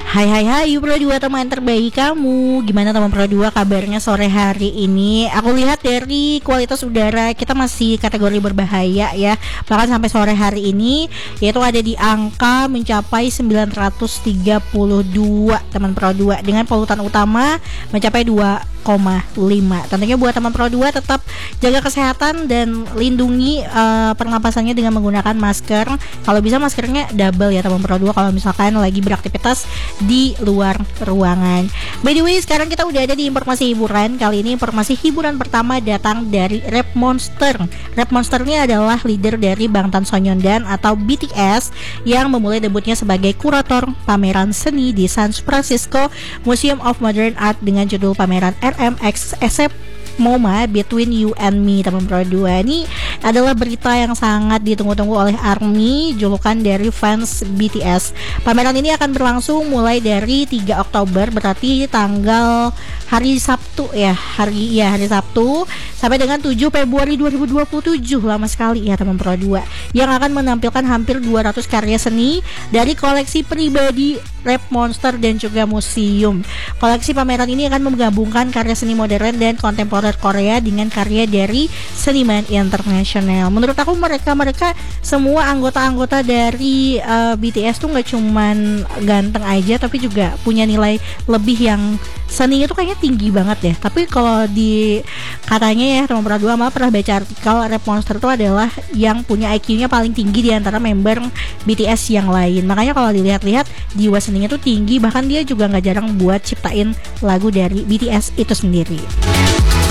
Hai Pro 2 teman terbaik kamu. Gimana teman Pro 2 kabarnya sore hari ini? Aku lihat dari kualitas udara kita masih kategori berbahaya ya. Bahkan sampai sore hari ini yaitu ada di angka mencapai 932 teman Pro 2 dengan polutan utama mencapai 2,5. Tentunya buat teman Pro 2 tetap jaga kesehatan dan lindungi pernapasannya dengan menggunakan masker. Kalau bisa maskernya double ya teman Pro 2 kalau misalkan lagi beraktivitas di luar ruangan. By the way, sekarang kita udah ada di informasi hiburan. Kali ini informasi hiburan pertama datang dari Rap Monster. Rap Monster ini adalah leader dari Bangtan Sonyeondan atau BTS yang memulai debutnya sebagai kurator pameran seni di San Francisco Museum of Modern Art dengan judul pameran RMX MoMA Between You and Me. Teman Pro 2, ini adalah berita yang sangat ditunggu-tunggu oleh ARMY, julukan dari fans BTS. Pameran ini akan berlangsung mulai dari 3 Oktober, berarti tanggal hari Sabtu ya, hari Sabtu sampai dengan 7 Februari 2027. Lama sekali ya teman Pro 2, yang akan menampilkan hampir 200 karya seni dari koleksi pribadi Rap Monster dan juga museum. Koleksi pameran ini akan menggabungkan karya seni modern dan kontemporer Korea dengan karya dari seniman internasional. Menurut aku mereka semua anggota-anggota dari BTS tuh nggak cuman ganteng aja, tapi juga punya nilai lebih yang seninya tuh kayaknya tinggi banget ya. Tapi kalau di katanya ya teman Pro 2 pernah baca artikel Rap Monster itu adalah yang punya IQ-nya paling tinggi di antara member BTS yang lain. Makanya kalau dilihat-lihat jiwa seninya tuh tinggi, bahkan dia juga nggak jarang buat ciptain lagu dari BTS itu sendiri.